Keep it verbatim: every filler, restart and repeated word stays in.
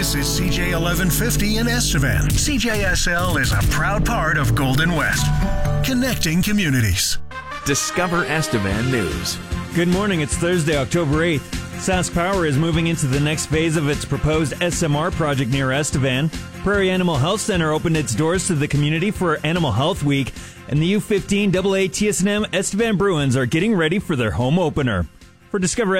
This is C J eleven fifty in Estevan. C J S L is a proud part of Golden West, connecting communities. Discover Estevan News. Good morning. It's Thursday, October eighth. Sask Power is moving into the next phase of its proposed S M R project near Estevan. Prairie Animal Health Center opened its doors to the community for Animal Health Week, and the U fifteen A A T S and M Estevan Bruins are getting ready for their home opener. For Discover